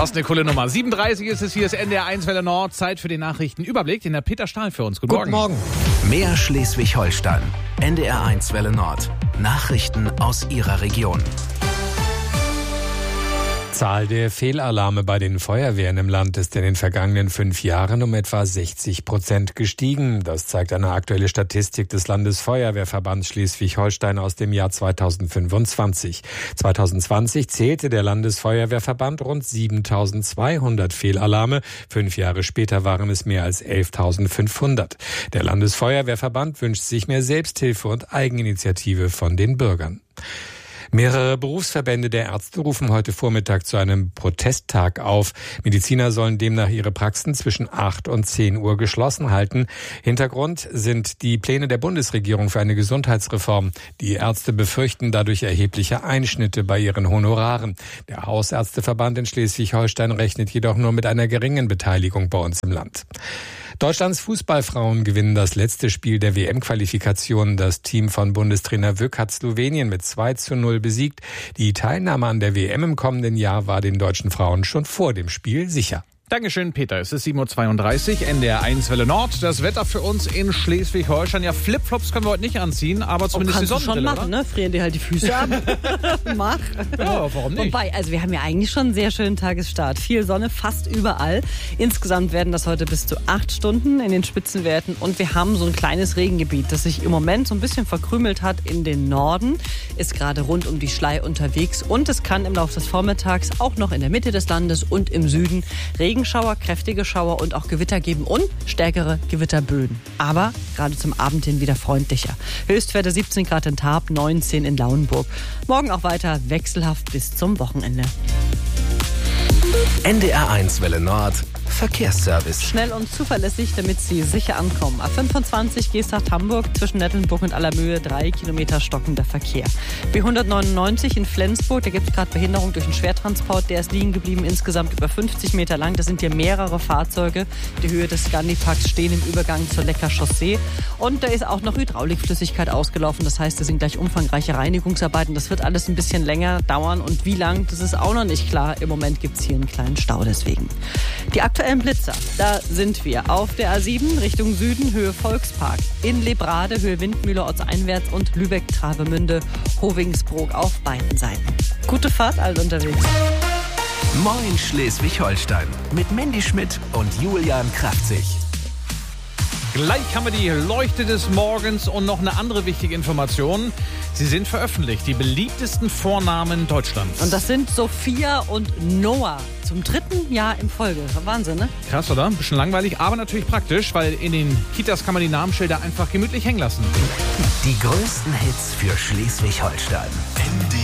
Fast eine coole Nummer. 7:30 ist es, hier ist NDR 1 Welle Nord. Zeit für den Nachrichtenüberblick. Den hat Peter Stahl für uns. Guten Morgen. Mehr Schleswig-Holstein. NDR 1 Welle Nord. Nachrichten aus Ihrer Region. Zahl der Fehlalarme bei den Feuerwehren im Land ist in den vergangenen 5 Jahren um etwa 60% gestiegen. Das zeigt eine aktuelle Statistik des Landesfeuerwehrverbands Schleswig-Holstein aus dem Jahr 2025. 2020 zählte der Landesfeuerwehrverband rund 7.200 Fehlalarme. 5 Jahre später waren es mehr als 11.500. Der Landesfeuerwehrverband wünscht sich mehr Selbsthilfe und Eigeninitiative von den Bürgern. Mehrere Berufsverbände der Ärzte rufen heute Vormittag zu einem Protesttag auf. Mediziner sollen demnach ihre Praxen zwischen 8 und 10 Uhr geschlossen halten. Hintergrund sind die Pläne der Bundesregierung für eine Gesundheitsreform. Die Ärzte befürchten dadurch erhebliche Einschnitte bei ihren Honoraren. Der Hausärzteverband in Schleswig-Holstein rechnet jedoch nur mit einer geringen Beteiligung bei uns im Land. Deutschlands Fußballfrauen gewinnen das letzte Spiel der WM-Qualifikation. Das Team von Bundestrainer Wück hat Slowenien mit 2:0 besiegt. Die Teilnahme an der WM im kommenden Jahr war den deutschen Frauen schon vor dem Spiel sicher. Dankeschön, Peter. Es ist 7:32 Uhr, NDR 1 Welle Nord. Das Wetter für uns in Schleswig-Holstein. Ja, Flipflops können wir heute nicht anziehen, aber zumindest die Sonnenbrille, schon machen, ne? Frieren dir halt die Füße ab. Mach. Ja, warum nicht? Wobei, also wir haben ja eigentlich schon einen sehr schönen Tagesstart. Viel Sonne, fast überall. Insgesamt werden das heute bis zu 8 Stunden in den Spitzenwerten. Und wir haben so ein kleines Regengebiet, das sich im Moment so ein bisschen verkrümelt hat in den Norden. Ist gerade rund um die Schlei unterwegs. Und es kann im Laufe des Vormittags auch noch in der Mitte des Landes und im Süden Regenschauer, kräftige Schauer und auch Gewitter geben und stärkere Gewitterböen. Aber gerade zum Abend hin wieder freundlicher. Höchstwerte 17 Grad in Tarp, 19 in Lauenburg. Morgen auch weiter wechselhaft bis zum Wochenende. NDR 1 Welle Nord. Verkehrsservice. Schnell und zuverlässig, damit Sie sicher ankommen. A25 Geesthacht-Hamburg zwischen Nettelnburg und Allermöhe 3 Kilometer stockender Verkehr. B199 in Flensburg, da gibt es gerade Behinderung durch einen Schwertransport. Der ist liegen geblieben, insgesamt über 50 Meter lang. Das sind hier mehrere Fahrzeuge. Die Höhe des Scandi-Parks stehen im Übergang zur Lecker Chaussee. Und da ist auch noch Hydraulikflüssigkeit ausgelaufen. Das heißt, da sind gleich umfangreiche Reinigungsarbeiten. Das wird alles ein bisschen länger dauern. Und wie lang, das ist auch noch nicht klar. Im Moment gibt es hier einen kleinen Stau deswegen. Die aktuellen Blitzer, da sind wir auf der A7 Richtung Süden, Höhe Volkspark, in Lebrade, Höhe Windmühle ortseinwärts und Lübeck-Travemünde, Hovingsbrook auf beiden Seiten. Gute Fahrt, all unterwegs. Moin Schleswig-Holstein mit Mandy Schmidt und Julian Kraftzig. Gleich haben wir die Leuchte des Morgens und noch eine andere wichtige Information. Sie sind veröffentlicht, die beliebtesten Vornamen Deutschlands. Und das sind Sophia und Noah. Zum 3. Jahr in Folge. Wahnsinn, ne? Krass, oder? Ein bisschen langweilig, aber natürlich praktisch, weil in den Kitas kann man die Namensschilder einfach gemütlich hängen lassen. Die größten Hits für Schleswig-Holstein.